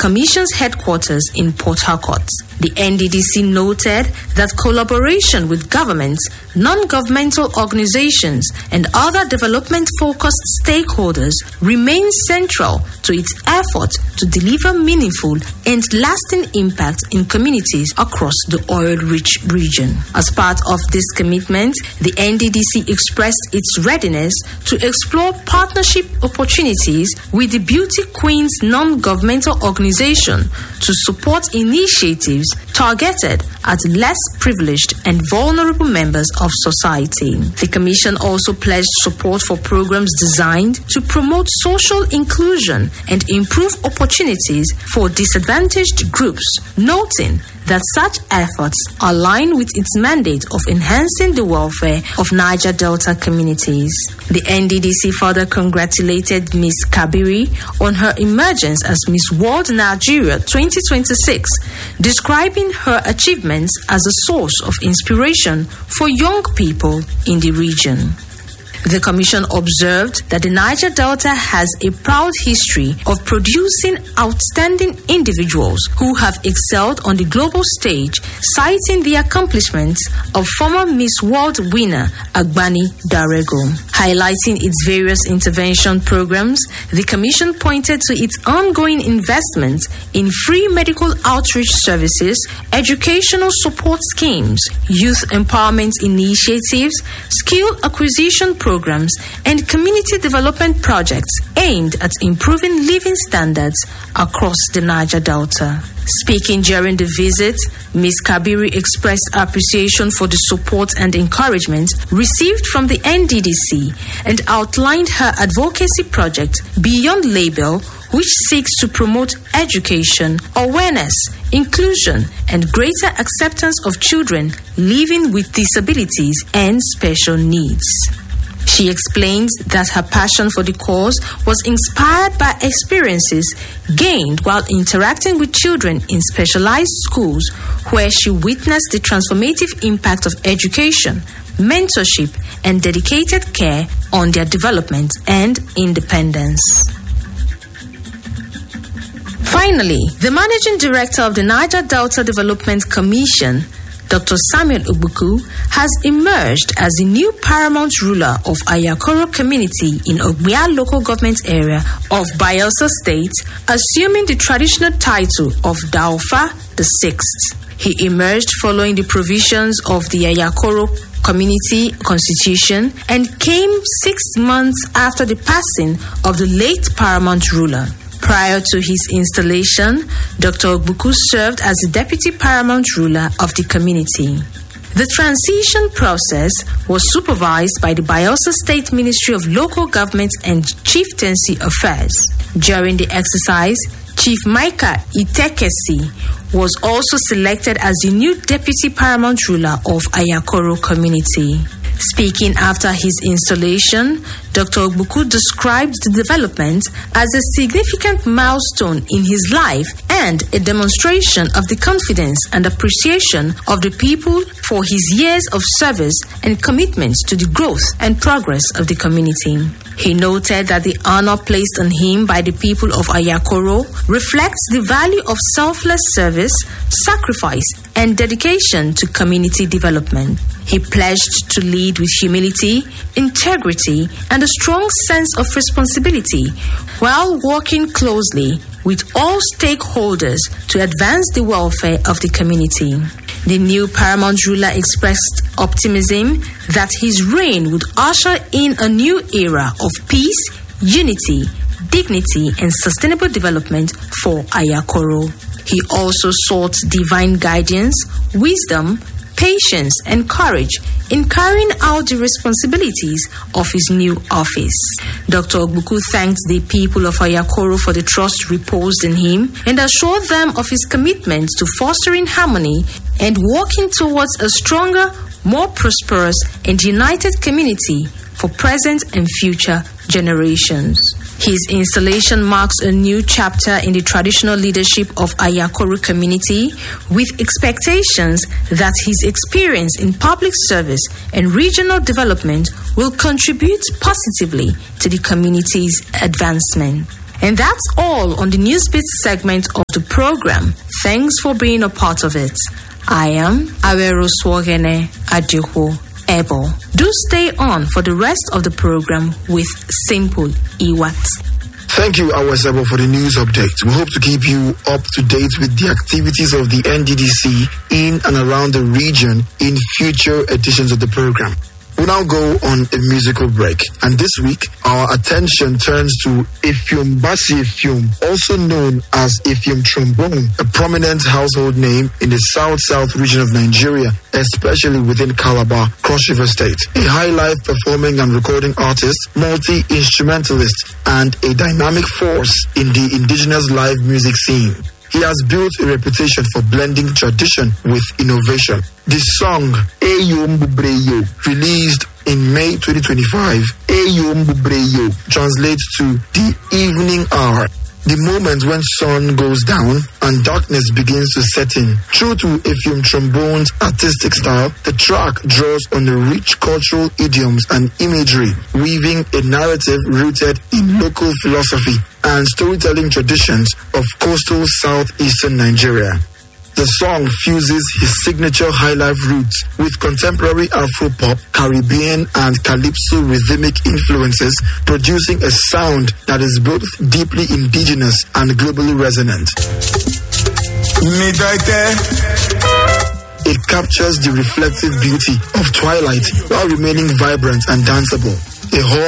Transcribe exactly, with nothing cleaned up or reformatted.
Commission's headquarters in Port Harcourt. The N D D C noted that collaboration with governments, non-governmental organizations, and other development-focused stakeholders remains central to its effort to deliver meaningful and lasting impact in communities across the oil-rich region. As part of this commitment, the N D D C expressed its readiness to explore partnership opportunities with the Beauty Queens non-governmental organization to support initiatives targeted at less privileged and vulnerable members of society. The Commission also pledged support for programs designed to promote social inclusion and improve opportunities for disadvantaged groups, noting that such efforts align with its mandate of enhancing the welfare of Niger Delta communities. The N D D C further congratulated Miz Kabiri on her emergence as Miss World Nigeria twenty twenty-six, describing her achievements as a source of inspiration for young people in the region. The Commission observed that the Niger Delta has a proud history of producing outstanding individuals who have excelled on the global stage, citing the accomplishments of former Miss World winner Agbani Darego. Highlighting its various intervention programs, the Commission pointed to its ongoing investments in free medical outreach services, educational support schemes, youth empowerment initiatives, skill acquisition programs, programs and community development projects aimed at improving living standards across the Niger Delta. Speaking during the visit, Miz Kabiri expressed appreciation for the support and encouragement received from the N D D C and outlined her advocacy project Beyond Label, which seeks to promote education, awareness, inclusion, and greater acceptance of children living with disabilities and special needs. She explained that her passion for the cause was inspired by experiences gained while interacting with children in specialized schools, where she witnessed the transformative impact of education, mentorship, and dedicated care on their development and independence. Finally, the Managing Director of the Niger Delta Development Commission, Doctor Samuel Ogbuku, has emerged as the new paramount ruler of Ayakoro community in Ogbia local government area of Bayelsa State, assuming the traditional title of Daofa the Sixth. He emerged following the provisions of the Ayakoro Community Constitution and came six months after the passing of the late paramount ruler. Prior to his installation, Doctor Ogbuku served as the deputy paramount ruler of the community. The transition process was supervised by the Bayelsa State Ministry of Local Government and Chieftaincy Affairs. During the exercise, Chief Micah Itekesi was also selected as the new deputy paramount ruler of Ayakoro community. Speaking after his installation, Doctor Ogbuku described the development as a significant milestone in his life and a demonstration of the confidence and appreciation of the people for his years of service and commitment to the growth and progress of the community. He noted that the honor placed on him by the people of Ayakoro reflects the value of selfless service, sacrifice, and dedication to community development. He pledged to lead with humility, integrity, and a strong sense of responsibility while working closely with all stakeholders to advance the welfare of the community. The new paramount ruler expressed optimism that his reign would usher in a new era of peace, unity, dignity, and sustainable development for Ayakoro. He also sought divine guidance, wisdom, patience, and courage in carrying out the responsibilities of his new office. Doctor Ogbuku thanked the people of Ayakoro for the trust reposed in him and assured them of his commitment to fostering harmony and working towards a stronger, more prosperous, and united community for present and future generations. His installation marks a new chapter in the traditional leadership of Ayakoro community, with expectations that his experience in public service and regional development will contribute positively to the community's advancement. And that's all on the Newsbeat segment of the program. Thanks for being a part of it. I am Awero Swogene Adeho Ebo. Do stay on for the rest of the program with Simple Iwat. Thank you, Awesebo, for the news update. We hope to keep you up to date with the activities of the N D D C in and around the region in future editions of the program. We now go on a musical break, and this week our attention turns to Effium Bassey Effium, also known as Effium Trombone, a prominent household name in the south-south region of Nigeria, especially within Calabar, Cross River State. A high-life performing and recording artist, multi-instrumentalist, and a dynamic force in the indigenous live music scene. He has built a reputation for blending tradition with innovation. The song Eyo Mbubreyo, released in May twenty twenty-five, Eyo Mbubreyo translates to the evening hour, the moment when sun goes down and darkness begins to set in. True to Effium Trombone's artistic style, the track draws on the rich cultural idioms and imagery, weaving a narrative rooted in local philosophy and storytelling traditions of coastal southeastern Nigeria. The song fuses his signature high-life roots with contemporary Afro-pop, Caribbean, and Calypso rhythmic influences, producing a sound that is both deeply indigenous and globally resonant. It captures the reflective beauty of twilight while remaining vibrant and danceable. A whole